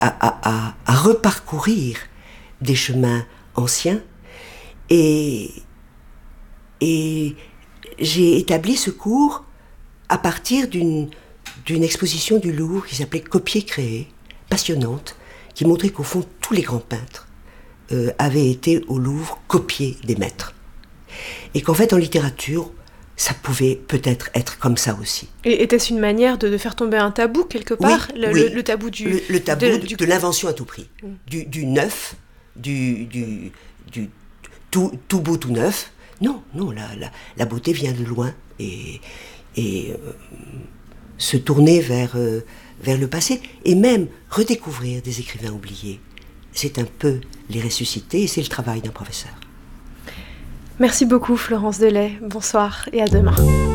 à reparcourir des chemins anciens. Et j'ai établi ce cours à partir d'une exposition du Louvre qui s'appelait Copier-créer, passionnante, qui montrait qu'au fond, tous les grands peintres avaient été au Louvre copiés des maîtres. Et qu'en fait, en littérature, ça pouvait peut-être être comme ça aussi. Et était-ce une manière de faire tomber un tabou, quelque part? Oui, Le tabou du... Le tabou de l'invention à tout prix. Du neuf, du tout beau, tout neuf. Non, la beauté vient de loin. Et se tourner vers le passé. Et même redécouvrir des écrivains oubliés. C'est un peu les ressusciter, et c'est le travail d'un professeur. Merci beaucoup Florence Delay, bonsoir et à demain.